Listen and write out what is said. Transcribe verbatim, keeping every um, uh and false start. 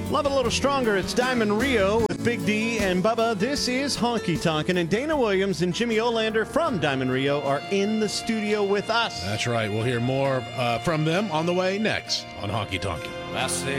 Love it a little stronger. It's Diamond Rio with Big D and Bubba. This is Honky Tonkin', and Dana Williams and Jimmy Olander from Diamond Rio are in the studio with us. That's right. We'll hear more uh, from them on the way next on Honky Tonkin'. I say